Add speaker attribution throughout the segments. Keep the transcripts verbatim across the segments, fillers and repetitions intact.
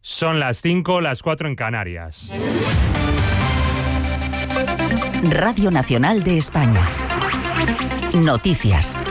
Speaker 1: Son las cinco, las cuatro en Canarias.
Speaker 2: Radio Nacional de España. Noticias.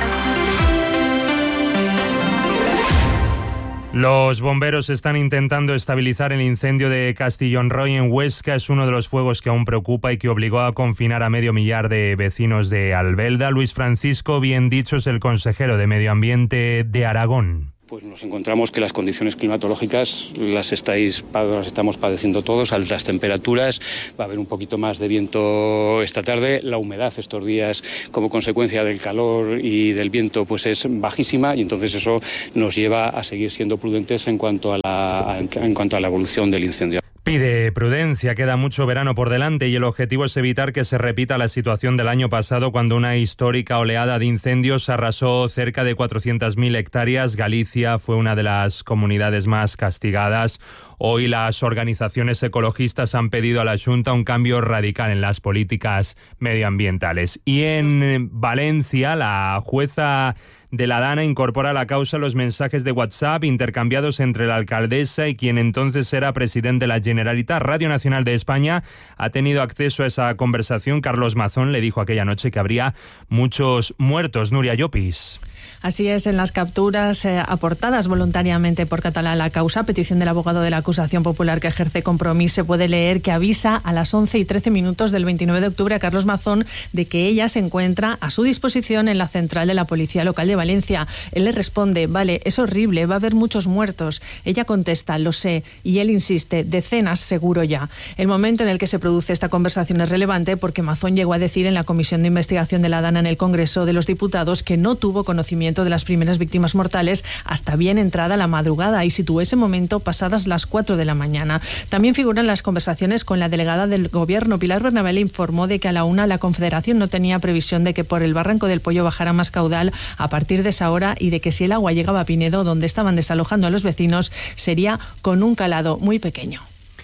Speaker 1: Los bomberos están intentando estabilizar el incendio de Castillón Roy en Huesca. Es uno de los fuegos que aún preocupa y que obligó a confinar a medio millar de vecinos de Albelda. Luis Francisco Bien Dicho es el consejero de Medio Ambiente de Aragón.
Speaker 3: Pues nos encontramos que las condiciones climatológicas las, estáis, las estamos padeciendo todos, altas temperaturas, va a haber un poquito más de viento esta tarde, la humedad estos días como consecuencia del calor y del viento pues es bajísima y entonces eso nos lleva a seguir siendo prudentes en cuanto a la, en cuanto a la evolución del incendio.
Speaker 1: Pide prudencia, queda mucho verano por delante y el objetivo es evitar que se repita la situación del año pasado cuando una histórica oleada de incendios arrasó cerca de cuatrocientas mil hectáreas. Galicia fue una de las comunidades más castigadas. Hoy las organizaciones ecologistas han pedido a la Xunta un cambio radical en las políticas medioambientales. Y en Valencia, la jueza de la Dana incorpora a la causa los mensajes de WhatsApp intercambiados entre la alcaldesa y quien entonces era presidente de la Generalitat. Radio Nacional de España ha tenido acceso a esa conversación. Carlos Mazón le dijo aquella noche que habría muchos muertos. Nuria Llopis.
Speaker 4: Así es, en las capturas eh, aportadas voluntariamente por Catalá a la causa, a petición del abogado de la acusación popular que ejerce Compromís, se puede leer que avisa a las once y trece minutos del veintinueve de octubre a Carlos Mazón de que ella se encuentra a su disposición en la central de la Policía Local de Valencia. Él le responde, vale, es horrible, va a haber muchos muertos. Ella contesta, lo sé, y él insiste, decenas seguro ya. El momento en el que se produce esta conversación es relevante porque Mazón llegó a decir en la Comisión de Investigación de la Dana en el Congreso de los Diputados que no tuvo conocimiento de las primeras víctimas mortales hasta bien entrada la madrugada y situó ese momento pasadas las cuatro de la mañana. También figuran las conversaciones con la delegada del Gobierno. Pilar Bernabé le informó de que a la una la Confederación no tenía previsión de que por el Barranco del Pollo bajara más caudal a partir de esa hora y de que si el agua llegaba a Pinedo, donde estaban desalojando a los vecinos, sería con un calado muy pequeño.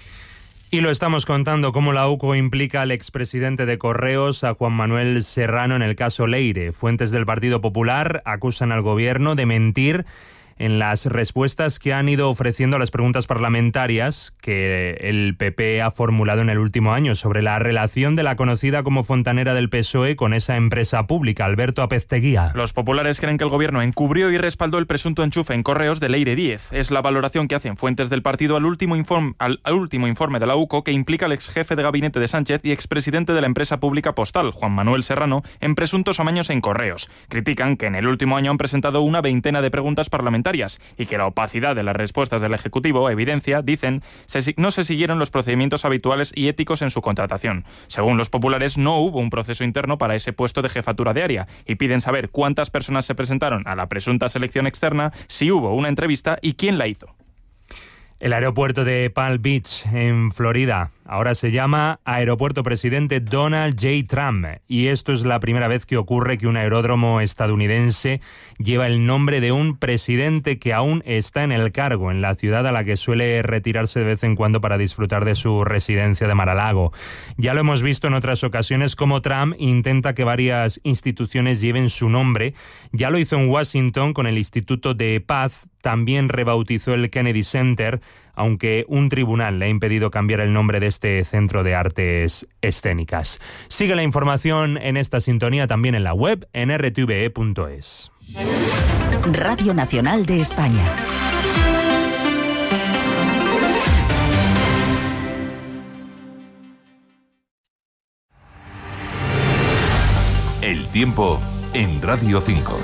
Speaker 1: Y lo estamos contando cómo la U C O implica al expresidente de Correos, a Juan Manuel Serrano, en el caso Leire. Fuentes del Partido Popular acusan al gobierno de mentir en las respuestas que han ido ofreciendo a las preguntas parlamentarias que el P P ha formulado en el último año sobre la relación de la conocida como fontanera del P S O E con esa empresa pública. Alberto Apezteguía.
Speaker 5: Los populares creen que el gobierno encubrió y respaldó el presunto enchufe en Correos de Leire Díez. Es la valoración que hacen fuentes del partido al último informe, al, al último informe de la U C O que implica al exjefe de gabinete de Sánchez y expresidente de la empresa pública postal, Juan Manuel Serrano, en presuntos amaños en Correos. Critican que en el último año han presentado una veintena de preguntas parlamentarias y que la opacidad de las respuestas del Ejecutivo evidencia, dicen, se, no se siguieron los procedimientos habituales y éticos en su contratación. Según los populares, no hubo un proceso interno para ese puesto de jefatura de área y piden saber cuántas personas se presentaron a la presunta selección externa, si hubo una entrevista y quién la hizo.
Speaker 1: El aeropuerto de Palm Beach, en Florida, ahora se llama Aeropuerto Presidente Donald J. Trump. Y esto es la primera vez que ocurre que un aeródromo estadounidense lleva el nombre de un presidente que aún está en el cargo, en la ciudad a la que suele retirarse de vez en cuando para disfrutar de su residencia de Mar-a-Lago. Ya lo hemos visto en otras ocasiones como Trump intenta que varias instituciones lleven su nombre. Ya lo hizo en Washington con el Instituto de Paz, también rebautizó el Kennedy Center, aunque un tribunal le ha impedido cambiar el nombre de este centro de artes escénicas. Sigue la información en esta sintonía también en la web en r t v e punto es.
Speaker 2: Radio Nacional de España.
Speaker 6: El tiempo en Radio cinco.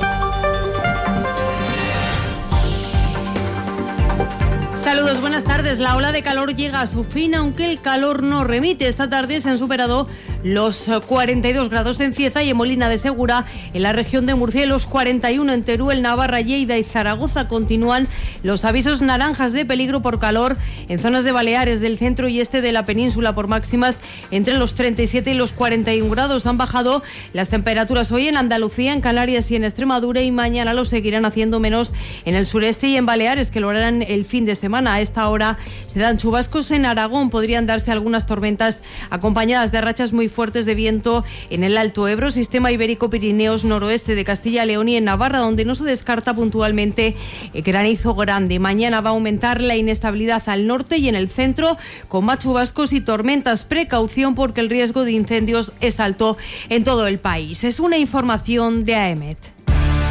Speaker 7: Saludos, buenas tardes. La ola de calor llega a su fin, aunque el calor no remite. Esta tarde se han superado los cuarenta y dos grados en Cieza y en Molina de Segura, en la región de Murcia, y los cuarenta y uno en Teruel, Navarra, Lleida y Zaragoza. Continúan los avisos naranjas de peligro por calor en zonas de Baleares, del centro y este de la península, por máximas entre los treinta y siete y los cuarenta y uno grados. Han bajado las temperaturas hoy en Andalucía, en Canarias y en Extremadura, y mañana lo seguirán haciendo menos en el sureste y en Baleares, que lo harán el fin de semana. A esta hora se dan chubascos en Aragón. Podrían darse algunas tormentas acompañadas de rachas muy muy fuertes de viento en el Alto Ebro, sistema ibérico Pirineos, noroeste de Castilla y León y en Navarra, donde no se descarta puntualmente granizo grande. Mañana va a aumentar la inestabilidad al norte y en el centro, con más chubascos y tormentas. Precaución porque el riesgo de incendios es alto en todo el país. Es una información de A E M E T.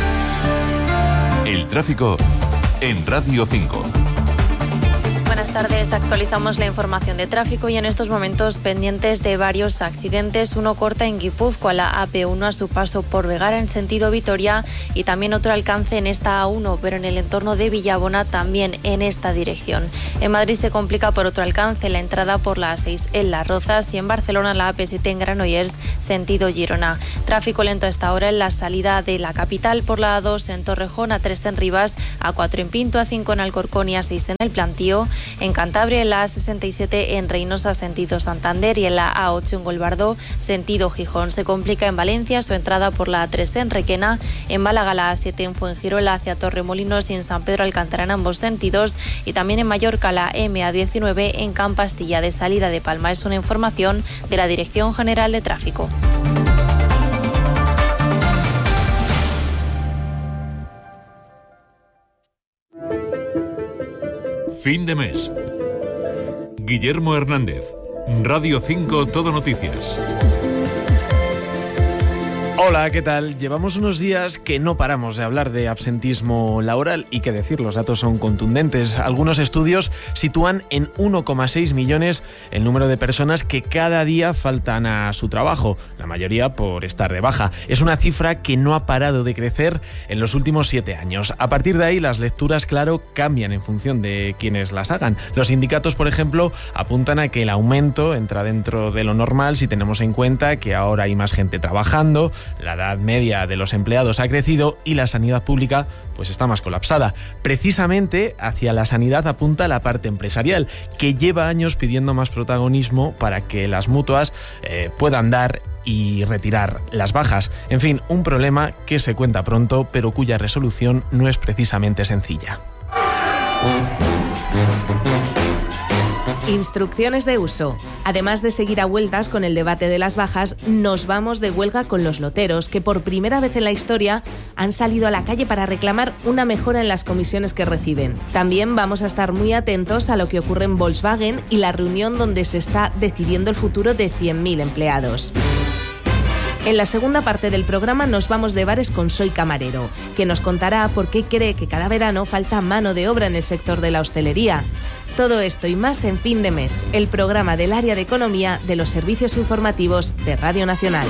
Speaker 6: El tráfico en Radio cinco.
Speaker 8: Buenas tardes, actualizamos la información de tráfico y en estos momentos pendientes de varios accidentes. Uno corta en Guipúzcoa, la A P uno a su paso por Vegara en sentido Vitoria y también otro alcance en esta A uno, pero en el entorno de Villabona también en esta dirección. En Madrid se complica por otro alcance la entrada por la A seis en Las Rozas y en Barcelona la A P siete en Granollers sentido Girona. Tráfico lento a esta hora en la salida de la capital por la A dos en Torrejón, A tres en Rivas, A cuatro en Pinto, A cinco en Alcorcón y A seis en El Plantío. En Cantabria, en la A sesenta y siete en Reynosa, sentido Santander, y en la A ocho en Golbardo, sentido Gijón. Se complica en Valencia su entrada por la A tres en Requena, en Málaga la A siete en Fuengirola hacia Torremolinos y en San Pedro Alcántara en ambos sentidos, y también en Mallorca la M A diecinueve en Campastilla de salida de Palma. Es una información de la Dirección General de Tráfico.
Speaker 6: Fin de mes. Guillermo Hernández, Radio cinco Todo Noticias.
Speaker 9: Hola, ¿qué tal? Llevamos unos días que no paramos de hablar de absentismo laboral y qué decir, los datos son contundentes. Algunos estudios sitúan en uno coma seis millones el número de personas que cada día faltan a su trabajo, la mayoría por estar de baja. Es una cifra que no ha parado de crecer en los últimos siete años. A partir de ahí, las lecturas, claro, cambian en función de quienes las hagan. Los sindicatos, por ejemplo, apuntan a que el aumento entra dentro de lo normal si tenemos en cuenta que ahora hay más gente trabajando, la edad media de los empleados ha crecido y la sanidad pública pues está más colapsada. Precisamente hacia la sanidad apunta la parte empresarial, que lleva años pidiendo más protagonismo para que las mutuas eh, puedan dar y retirar las bajas. En fin, un problema que se cuenta pronto, pero cuya resolución no es precisamente sencilla.
Speaker 10: Instrucciones de uso. Además de seguir a vueltas con el debate de las bajas, nos vamos de huelga con los loteros, que por primera vez en la historia han salido a la calle para reclamar una mejora en las comisiones que reciben. También vamos a estar muy atentos a lo que ocurre en Volkswagen y la reunión donde se está decidiendo el futuro de cien mil empleados. En la segunda parte del programa nos vamos de bares con Soy Camarero, que nos contará por qué cree que cada verano falta mano de obra en el sector de la hostelería. Todo esto y más en Fin de Mes, el programa del área de economía de los servicios informativos de Radio Nacional.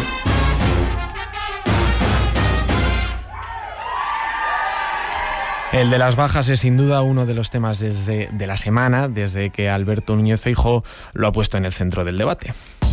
Speaker 9: El de las bajas es sin duda uno de los temas desde de la semana, desde que Alberto Núñez Feijóo lo ha puesto en el centro del debate.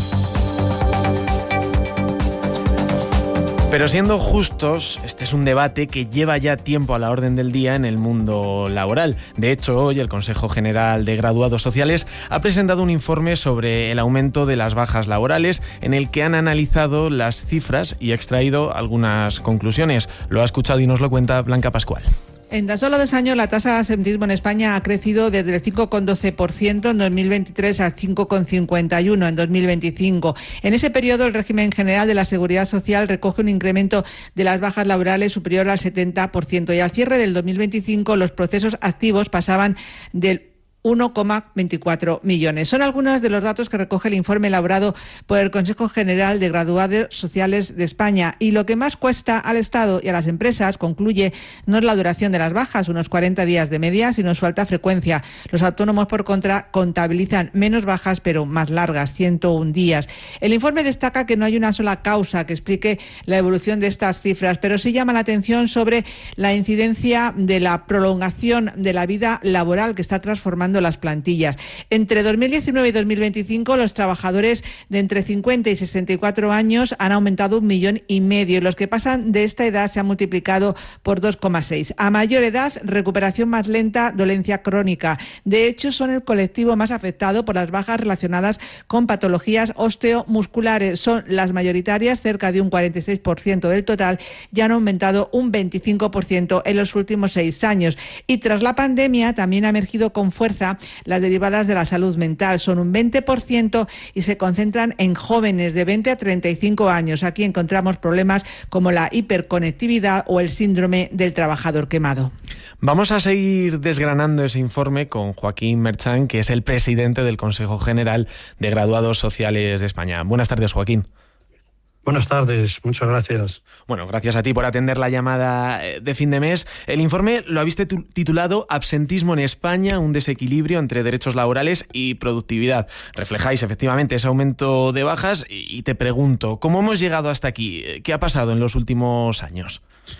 Speaker 9: Pero siendo justos, este es un debate que lleva ya tiempo a la orden del día en el mundo laboral. De hecho, hoy el Consejo General de Graduados Sociales ha presentado un informe sobre el aumento de las bajas laborales en el que han analizado las cifras y extraído algunas conclusiones. Lo ha escuchado y nos lo cuenta Blanca Pascual.
Speaker 11: En tan solo dos años, la tasa de absentismo en España ha crecido desde el cinco coma doce por ciento en dos mil veintitrés al cinco coma cincuenta y uno por ciento en dos mil veinticinco. En ese periodo, el régimen general de la Seguridad Social recoge un incremento de las bajas laborales superior al setenta por ciento y al cierre del dos mil veinticinco los procesos activos pasaban del uno coma veinticuatro millones. Son algunos de los datos que recoge el informe elaborado por el Consejo General de Graduados Sociales de España. Y lo que más cuesta al Estado y a las empresas, concluye, no es la duración de las bajas, unos cuarenta días de media, sino su alta frecuencia. Los autónomos, por contra, contabilizan menos bajas, pero más largas, ciento uno días. El informe destaca que no hay una sola causa que explique la evolución de estas cifras, pero sí llama la atención sobre la incidencia de la prolongación de la vida laboral que está transformando las plantillas. Entre dos mil diecinueve y dos mil veinticinco, los trabajadores de entre cincuenta y sesenta y cuatro años han aumentado un millón y medio y los que pasan de esta edad se han multiplicado por dos coma seis. A mayor edad, recuperación más lenta, dolencia crónica. De hecho, son el colectivo más afectado por las bajas relacionadas con patologías osteomusculares. Son las mayoritarias, cerca de un cuarenta y seis por ciento del total, y han aumentado un veinticinco por ciento en los últimos seis años. Y tras la pandemia, también ha emergido con fuerza pobreza, las derivadas de la salud mental. Son un veinte por ciento y se concentran en jóvenes de veinte a treinta y cinco años. Aquí encontramos problemas como la hiperconectividad o el síndrome del trabajador quemado.
Speaker 9: Vamos a seguir desgranando ese informe con Joaquín Merchan, que es el presidente del Consejo General de Graduados Sociales de España. Buenas tardes, Joaquín.
Speaker 12: Buenas tardes, muchas gracias.
Speaker 9: Bueno, gracias a ti por atender la llamada de fin de mes. El informe lo habéis titulado Absentismo en España, un desequilibrio entre derechos laborales y productividad. Reflejáis efectivamente ese aumento de bajas y te pregunto, ¿cómo hemos llegado hasta aquí? ¿Qué ha pasado en los últimos años?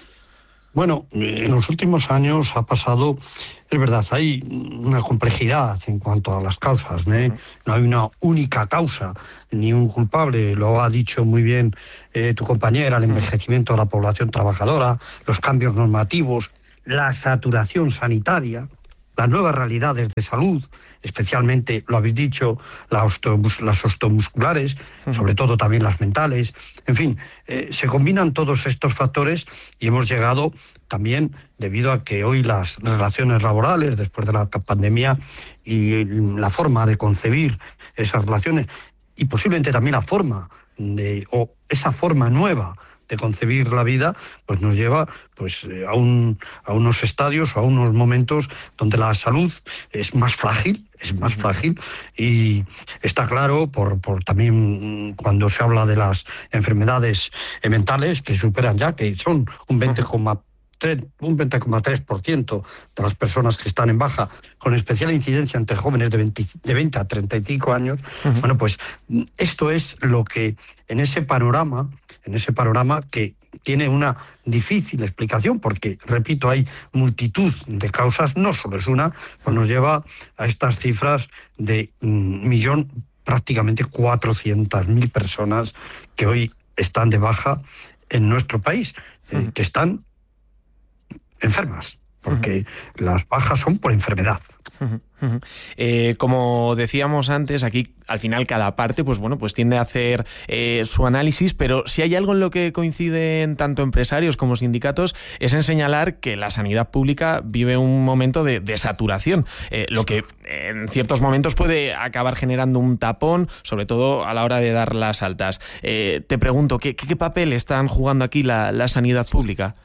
Speaker 12: Bueno, en los últimos años ha pasado, es verdad, hay una complejidad en cuanto a las causas, ¿eh? No hay una única causa, ni un culpable, lo ha dicho muy bien eh, tu compañera, el envejecimiento de la población trabajadora, los cambios normativos, la saturación sanitaria, las nuevas realidades de salud, especialmente, lo habéis dicho, las, osteomus, las osteomusculares, sobre todo también las mentales. En fin, eh, se combinan todos estos factores y hemos llegado también, debido a que hoy las relaciones laborales, después de la pandemia, y la forma de concebir esas relaciones, y posiblemente también la forma de, o esa forma nueva de concebir la vida, pues nos lleva pues a un a unos estadios o a unos momentos donde la salud es más frágil, es más frágil y está claro por por también cuando se habla de las enfermedades mentales que superan ya, que son un veinte coma tres por ciento de las personas que están en baja, con especial incidencia entre jóvenes de veinte, de veinte a treinta y cinco años. Uh-huh. Bueno, pues esto es lo que en ese panorama, en ese panorama que tiene una difícil explicación, porque, repito, hay multitud de causas, no solo es una, pues nos lleva a estas cifras de un millón, prácticamente cuatrocientas mil personas que hoy están de baja en nuestro país, uh-huh. eh, que están enfermas, porque uh-huh. las bajas son por enfermedad.
Speaker 9: Uh-huh. Uh-huh. Eh, como decíamos antes, aquí al final cada parte pues bueno pues tiende a hacer eh, su análisis, pero si hay algo en lo que coinciden tanto empresarios como sindicatos es en señalar que la sanidad pública vive un momento de, de saturación, eh, lo que en ciertos momentos puede acabar generando un tapón, sobre todo a la hora de dar las altas. Eh, te pregunto, ¿qué, qué papel están jugando aquí la, la sanidad pública?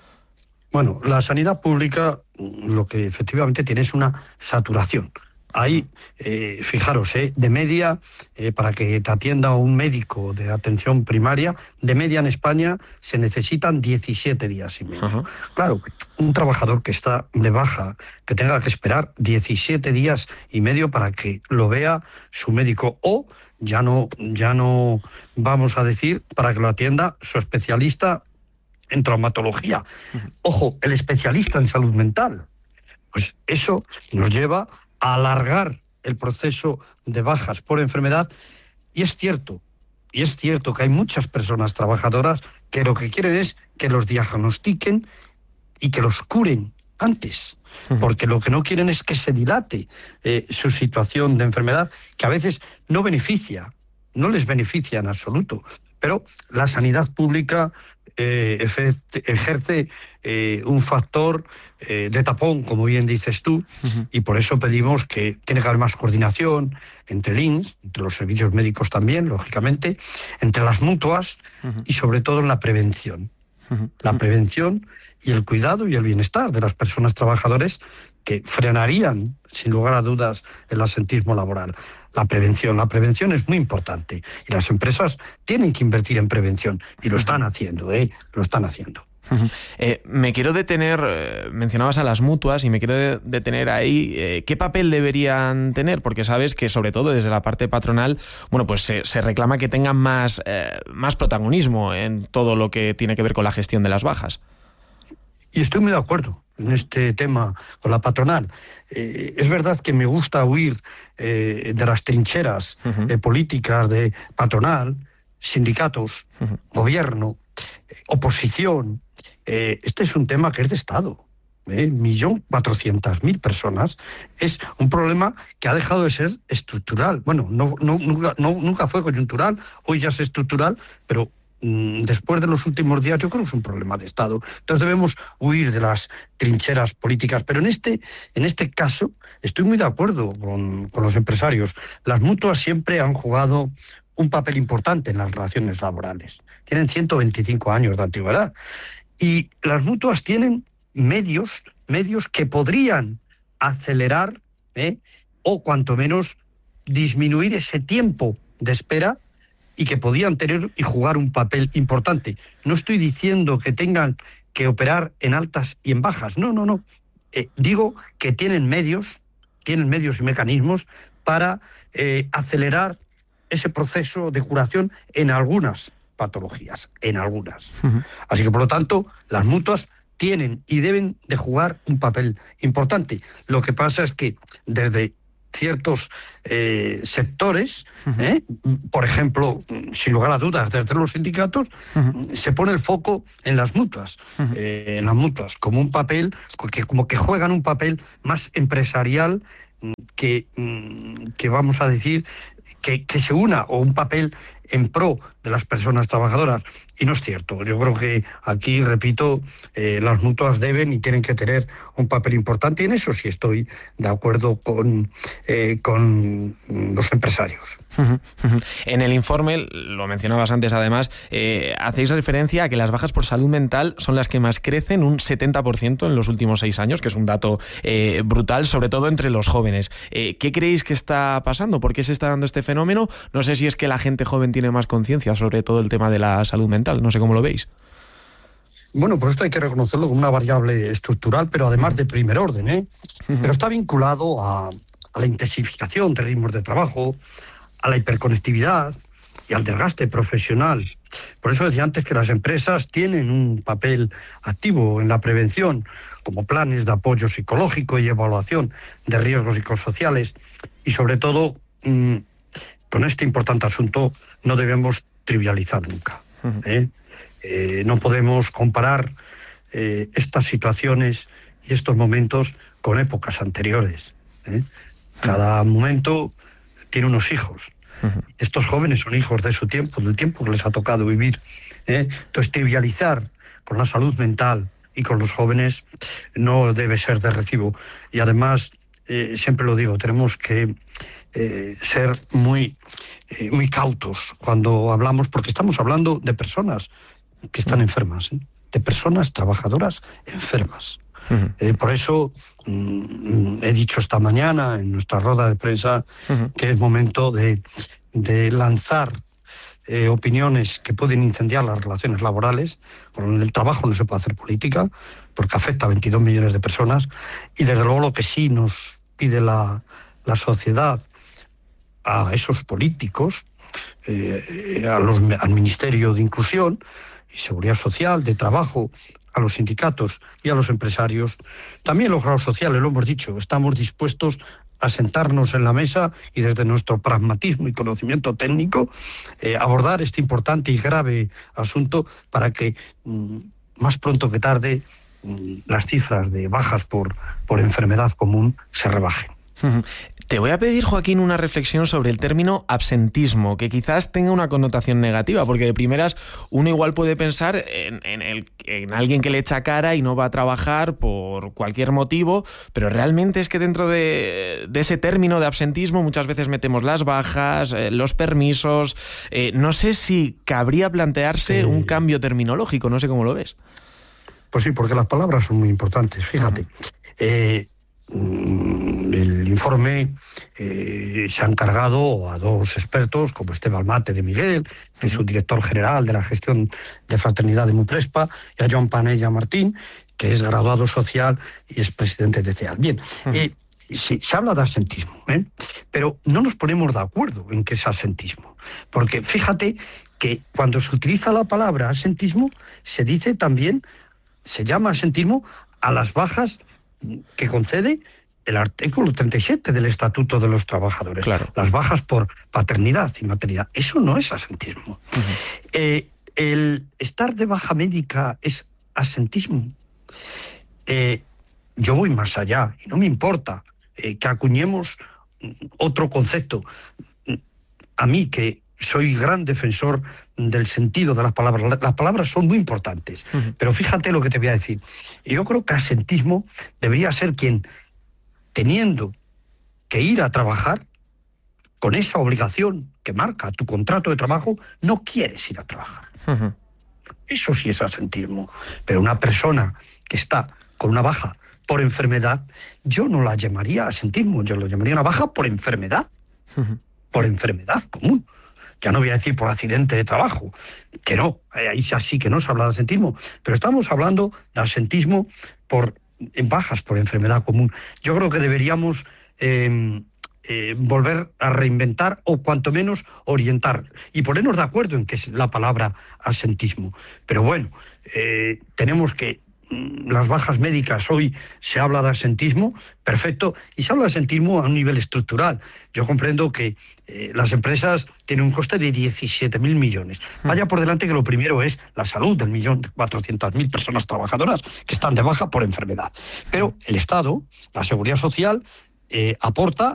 Speaker 12: Bueno, la sanidad pública lo que efectivamente tiene es una saturación. Hay, eh, fijaros, eh, de media, eh, para que te atienda un médico de atención primaria, de media en España se necesitan diecisiete días y medio. Uh-huh. Claro, un trabajador que está de baja, que tenga que esperar diecisiete días y medio para que lo vea su médico, o ya no, ya no vamos a decir, para que lo atienda su especialista en traumatología. Ojo, el especialista en salud mental. Pues eso nos lleva a alargar el proceso de bajas por enfermedad. Y es cierto, y es cierto que hay muchas personas trabajadoras que lo que quieren es que los diagnostiquen y que los curen antes, porque lo que no quieren es que se dilate eh, su situación de enfermedad, que a veces no beneficia, no les beneficia en absoluto. Pero la sanidad pública eh, ejerce eh, un factor eh, de tapón, como bien dices tú, uh-huh. y por eso pedimos que tiene que haber más coordinación entre el I N S S, entre los servicios médicos también, lógicamente, entre las mutuas uh-huh. y sobre todo en la prevención. Uh-huh. La prevención y el cuidado y el bienestar de las personas trabajadoras que frenarían, sin lugar a dudas, el absentismo laboral. La prevención, la prevención es muy importante y las empresas tienen que invertir en prevención y lo están haciendo, ¿eh? Lo están haciendo.
Speaker 9: Eh, me quiero detener, eh, mencionabas a las mutuas y me quiero de, detener ahí, eh, ¿qué papel deberían tener? Porque sabes que sobre todo desde la parte patronal, bueno, pues se, se reclama que tengan más, eh, más protagonismo en todo lo que tiene que ver con la gestión de las bajas.
Speaker 12: Y estoy muy de acuerdo en este tema con la patronal. Eh, es verdad que me gusta huir eh, de las trincheras uh-huh. eh, políticas de patronal, sindicatos, uh-huh. gobierno, eh, oposición. Eh, este es un tema que es de Estado. Eh, millón cuatrocientas mil personas. Es un problema que ha dejado de ser estructural. Bueno, no, no, nunca, no, nunca fue coyuntural, hoy ya es estructural, pero después de los últimos días, yo creo que es un problema de Estado. Entonces debemos huir de las trincheras políticas. Pero en este, en este caso estoy muy de acuerdo con, con los empresarios. Las mutuas siempre han jugado un papel importante en las relaciones laborales. Tienen ciento veinticinco años de antigüedad. Y las mutuas tienen medios, medios que podrían acelerar ¿eh? o cuanto menos disminuir ese tiempo de espera y que podían tener y jugar un papel importante. No estoy diciendo que tengan que operar en altas y en bajas, no, no, no. Eh, digo que tienen medios, tienen medios y mecanismos para eh, acelerar ese proceso de curación en algunas patologías, en algunas. Uh-huh. Así que, por lo tanto, las mutuas tienen y deben de jugar un papel importante. Lo que pasa es que desde ciertos eh, sectores, uh-huh. ¿eh? por ejemplo, sin lugar a dudas, desde los sindicatos, uh-huh. se pone el foco en las mutuas, uh-huh. eh, en las mutuas, como un papel, que, como que juegan un papel más empresarial que, que vamos a decir, que, que se una, o un papel en pro de las personas trabajadoras. Y no es cierto. Yo creo que aquí, repito, eh, las mutuas deben y tienen que tener un papel importante, y en eso sí estoy de acuerdo con, eh, con los empresarios.
Speaker 9: En el informe, lo mencionabas antes además, eh, hacéis referencia a que las bajas por salud mental son las que más crecen, un setenta por ciento en los últimos seis años, que es un dato eh, brutal, sobre todo entre los jóvenes. Eh, ¿Qué creéis que está pasando? ¿Por qué se está dando este fenómeno? No sé si es que la gente joven tiene más conciencia sobre todo el tema de la salud mental, no sé cómo lo veis.
Speaker 12: Bueno, pues esto hay que reconocerlo como una variable estructural, pero además de primer orden, ¿eh? Uh-huh. Pero está vinculado a, a la intensificación de ritmos de trabajo, a la hiperconectividad y al desgaste profesional. Por eso decía antes que las empresas tienen un papel activo en la prevención, como planes de apoyo psicológico y evaluación de riesgos psicosociales, y sobre todo, mmm, con este importante asunto no debemos trivializar nunca. ¿eh? Eh, no podemos comparar eh, estas situaciones y estos momentos con épocas anteriores. ¿eh? Cada momento tiene unos hijos. Uh-huh. Estos jóvenes son hijos de su tiempo, del tiempo que les ha tocado vivir. ¿eh? Entonces, trivializar con la salud mental y con los jóvenes no debe ser de recibo. Y además, eh, siempre lo digo, tenemos que eh, ser muy, eh, muy cautos cuando hablamos, porque estamos hablando de personas que están enfermas, ¿eh? de personas trabajadoras enfermas. Uh-huh. Eh, por eso mm, he dicho esta mañana en nuestra rueda de prensa uh-huh. que es momento de, de lanzar eh, opiniones que pueden incendiar las relaciones laborales. Con el trabajo no se puede hacer política porque afecta a veintidós millones de personas, y desde luego lo que sí nos pide la, la sociedad a esos políticos, eh, a los, al Ministerio de Inclusión y Seguridad Social, de Trabajo, a los sindicatos y a los empresarios, también los grados sociales, lo hemos dicho, estamos dispuestos a sentarnos en la mesa y desde nuestro pragmatismo y conocimiento técnico eh, abordar este importante y grave asunto para que mm, más pronto que tarde mm, las cifras de bajas por, por enfermedad común se rebajen.
Speaker 9: Te voy a pedir, Joaquín, una reflexión sobre el término absentismo, que quizás tenga una connotación negativa, porque de primeras uno igual puede pensar en, en, el, en alguien que le echa cara y no va a trabajar por cualquier motivo, pero realmente es que dentro de, de ese término de absentismo muchas veces metemos las bajas, eh, los permisos. Eh, no sé si cabría plantearse sí. un cambio terminológico, no sé cómo lo ves.
Speaker 12: Pues sí, porque las palabras son muy importantes, fíjate. Uh-huh. Eh... El informe eh, se ha encargado a dos expertos, como Esteban Mate de Miguel, que es su director general de la gestión de fraternidad de Muprespa, y a Joan Panella Martín, que es graduado social y es presidente de C E A L. Bien, eh, sí, se habla de absentismo, ¿eh? pero no nos ponemos de acuerdo en qué es absentismo, porque fíjate que cuando se utiliza la palabra absentismo, se dice también, se llama absentismo a las bajas que concede el artículo treinta y siete del Estatuto de los Trabajadores. Claro. Las bajas por paternidad y maternidad. Eso no es absentismo. Uh-huh. Eh, el estar de baja médica es absentismo. Eh, yo voy más allá y no me importa eh, que acuñemos otro concepto. A mí que soy gran defensor del sentido de las palabras. Las palabras son muy importantes, uh-huh. pero fíjate lo que te voy a decir. Yo creo que asentismo debería ser quien, teniendo que ir a trabajar, con esa obligación que marca tu contrato de trabajo, no quieres ir a trabajar. Uh-huh. Eso sí es asentismo. Pero una persona que está con una baja por enfermedad, yo no la llamaría asentismo, yo lo llamaría una baja por enfermedad, uh-huh. por enfermedad común. Ya no voy a decir por accidente de trabajo, que no, ahí sí que no se habla de asentismo, pero estamos hablando de asentismo por en bajas por enfermedad común. Yo creo que deberíamos eh, eh, volver a reinventar o cuanto menos orientar y ponernos de acuerdo en que es la palabra asentismo. Pero bueno, eh, tenemos que las bajas médicas, hoy se habla de asentismo, perfecto, y se habla de asentismo a un nivel estructural. Yo comprendo que eh, las empresas tienen un coste de diecisiete mil millones. Vaya por delante que lo primero es la salud del millón cuatrocientas mil personas trabajadoras que están de baja por enfermedad. Pero el Estado, la Seguridad Social, eh, aporta